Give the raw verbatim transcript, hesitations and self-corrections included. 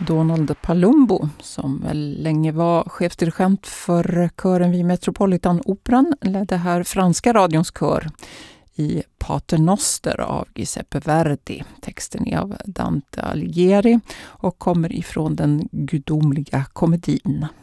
Donald Palumbo, som väl länge var chefdirigent för kören vid Metropolitan-operan, ledde här franska radions kör i Pater Noster av Giuseppe Verdi. Texten är av Dante Alighieri och kommer ifrån den gudomliga komedin.